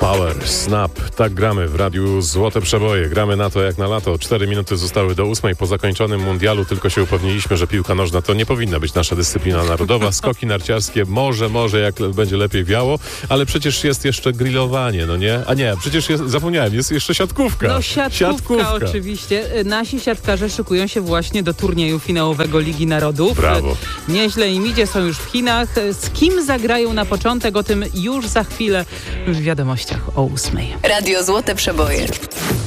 Power, Snap. Tak gramy w Radiu Złote Przeboje. Gramy na to jak na lato. 4 minuty zostały do 8. Po zakończonym mundialu tylko się upewniliśmy, że piłka nożna to nie powinna być nasza dyscyplina narodowa. Skoki narciarskie może jak będzie lepiej wiało, ale przecież jest jeszcze grillowanie, no nie? A nie, przecież zapomniałem, jest jeszcze siatkówka. No siatkówka oczywiście. Nasi siatkarze szykują się właśnie do turnieju finałowego Ligi Narodów. Brawo. Nieźle im idzie, są już w Chinach. Z kim zagrają na początek? O tym już za chwilę w wiadomościach o 8. Radio Złote Przeboje.